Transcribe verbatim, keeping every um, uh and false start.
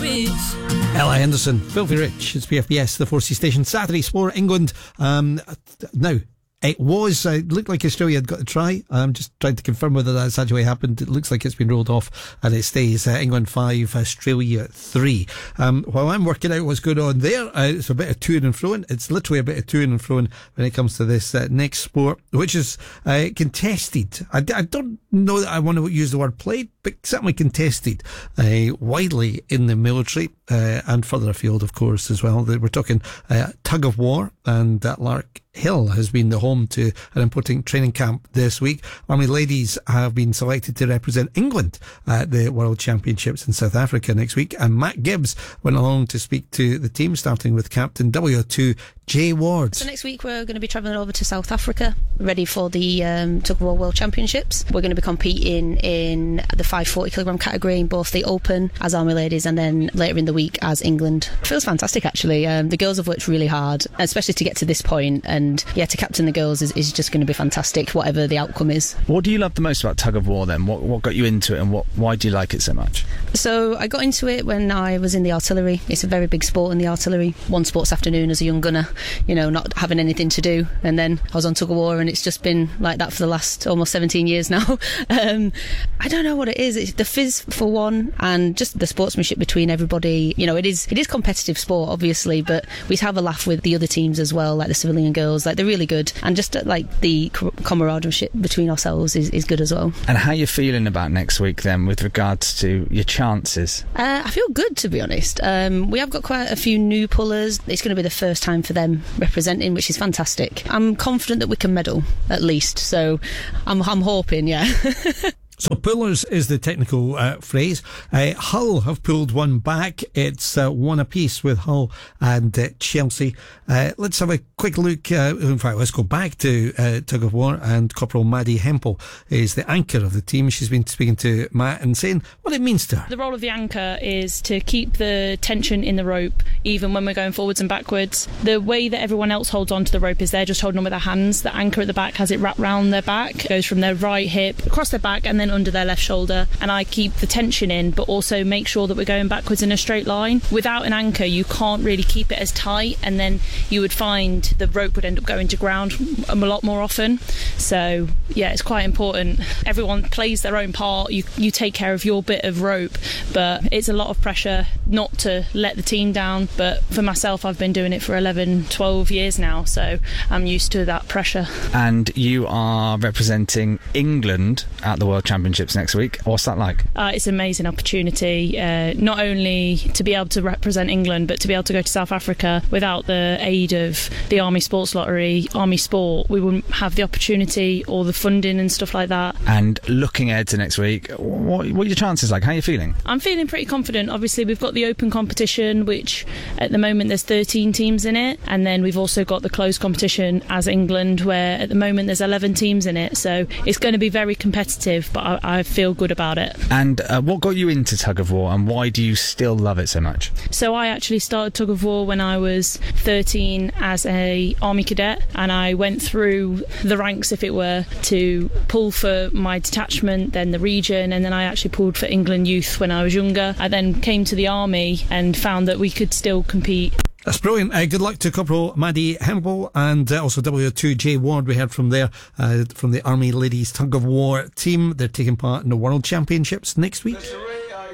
Rich. Ella Henderson, Filthy Rich. It's P F B S, the four C station. Saturday Sport, England. Um, now, it was, uh, it looked like Australia had got a try. I'm just trying to confirm whether that's actually happened. It looks like it's been rolled off and it stays uh, England five, Australia three. Um, while I'm working out what's going on there, uh, it's a bit of to and fro. It's literally a bit of to and fro when it comes to this uh, next sport, which is uh, contested. I, I don't know that I want to use the word played, but certainly contested uh, widely in the military uh, and further afield, of course, as well. We're talking uh, tug of war, and uh, Lark Hill has been the home to an important training camp this week. Army ladies have been selected to represent England at the World Championships in South Africa next week, and Matt Gibbs went along to speak to the team, starting with captain W O two Jay Ward. So next week we're going to be travelling over to South Africa, ready for the um, Tug of War World Championships. We're going to be competing in the five forty kilogram category in both the Open as Army ladies and then later in the week as England. It feels fantastic, actually. Um, the girls have worked really hard, especially to get to this point, and yeah, to captain the girls is, is just going to be fantastic, whatever the outcome is. What do you love the most about tug of war then? What what got you into it, and what why do you like it so much? So I got into it when I was in the artillery. It's a very big sport in the artillery. One sports afternoon as a young gunner, you know, not having anything to do, and then I was on tug of war, and it's just been like that for the last almost seventeen years now. um, I don't know what it is. It's the fizz for one, and just the sportsmanship between everybody. You know, it is it is competitive sport, obviously, but we have a laugh with the other teams as well, like the civilian girls. Like, they're really good, and just uh, like the camaraderie between ourselves is, is good as well. And how are you feeling about next week then, with regards to your chances? Uh, I feel good, to be honest. Um, we have got quite a few new pullers. It's going to be the first time for them representing, which is fantastic. I'm confident that we can medal at least, so I'm, I'm hoping, yeah. So pullers is the technical uh, phrase. Uh, Hull have pulled one back. It's uh, one apiece with Hull and uh, Chelsea. Uh, let's have a quick look. Uh, in fact, let's go back to uh, Tug of War, and Corporal Maddie Hempel is the anchor of the team. She's been speaking to Matt and saying what it means to her. The role of the anchor is to keep the tension in the rope, even when we're going forwards and backwards. The way that everyone else holds on to the rope is they're just holding on with their hands. The anchor at the back has it wrapped round their back, goes from their right hip across their back and then under their left shoulder, and I keep the tension in but also make sure that we're going backwards in a straight line. Without an anchor you can't really keep it as tight, and then you would find the rope would end up going to ground a lot more often. So yeah, it's quite important. Everyone plays their own part. You, you take care of your bit of rope, but it's a lot of pressure not to let the team down. But for myself, I've been doing it for eleven, twelve years now, so I'm used to that pressure. And you are representing England at the World Championships next week. What's that like? Uh, it's an amazing opportunity, uh, not only to be able to represent England, but to be able to go to South Africa. Without the aid of the Army Sports Lottery, Army Sport, we wouldn't have the opportunity or the funding and stuff like that. And looking ahead to next week, what, what are your chances like? How are you feeling? I'm feeling pretty confident. Obviously, we've got the open competition, which at the moment there's thirteen teams in it, and then we've also got the closed competition as England, where at the moment there's eleven teams in it, so it's going to be very competitive, but I, I feel good about it. And uh, what got you into tug of war, and why do you still love it so much? So I actually started tug of war when I was thirteen as a army cadet, and I went through the ranks, if it were, to pull for my detachment, then the region, and then I actually pulled for England Youth when I was younger. I then came to the army and found that we could still compete. That's brilliant. Uh, good luck to Corporal Maddie Hempel and uh, also W O two Jay Ward. We heard from there, uh, from the Army Ladies Tug of War team. They're taking part in the World Championships next week.